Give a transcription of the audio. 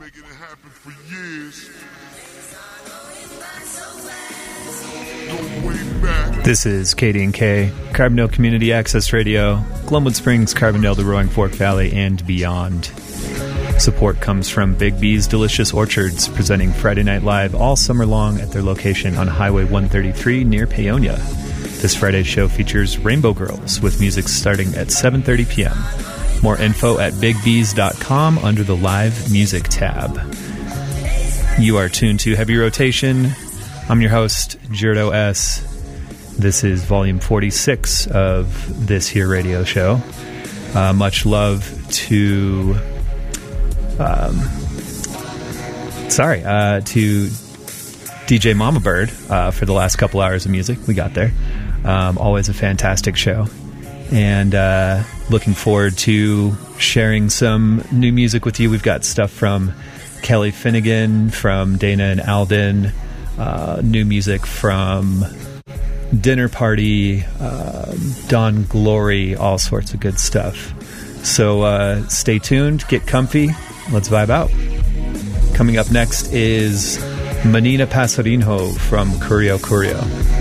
Making it happen for years. Don't wait back. This is KD&K, Carbondale Community Access Radio, Glenwood Springs, Carbondale, the Roaring Fork Valley, and beyond. Support comes from Big B's Delicious Orchards, presenting Friday Night Live all summer long at their location on Highway 133 near Paonia. This Friday's show features Rainbow Girls, with music starting at 7:30 p.m. More info at bigbs.com under the Live Music tab. You are tuned to Heavy Rotation. I'm your host, Gerdo S. This is volume 46 of this here radio show. Much love to... to DJ Mama Bird for the last couple hours of music. We got there. Always a fantastic show. And looking forward to sharing some new music with you. We've got stuff from Kelly Finnegan, from Dana and Alden, new music from Dinner Party, Dawn Glory, all sorts of good stuff. So stay tuned, get comfy, let's vibe out. Coming up next is Manina Passarinho from Curio Curio.